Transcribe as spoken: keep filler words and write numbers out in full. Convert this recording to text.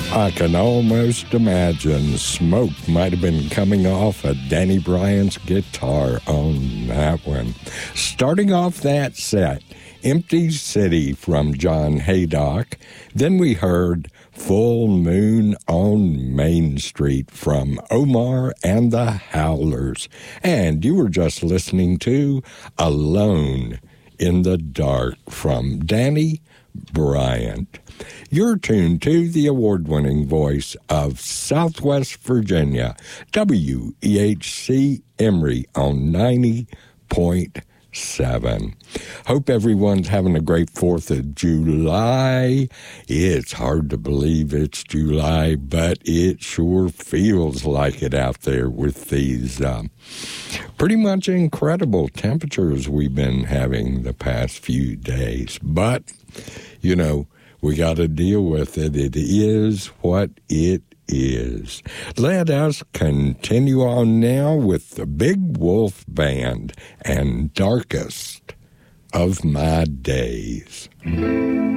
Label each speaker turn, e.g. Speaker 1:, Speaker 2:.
Speaker 1: I can almost imagine smoke might have been coming off of Danny Bryant's guitar on that one. Starting off that set, Empty City from John Haydock. Then we heard Full Moon on Main Street from Omar and the Howlers. And you were just listening to Alone in the Dark from Danny Bryant. You're tuned to the award-winning voice of Southwest Virginia, W E H C Emory on ninety point seven. Hope everyone's having a great fourth of July. It's hard to believe it's July, but it sure feels like it out there with these um, pretty much incredible temperatures we've been having the past few days. But, you know, we got to deal with it. It is what it is. Let us continue on now with the Big Wolf Band and Darkest of My Days.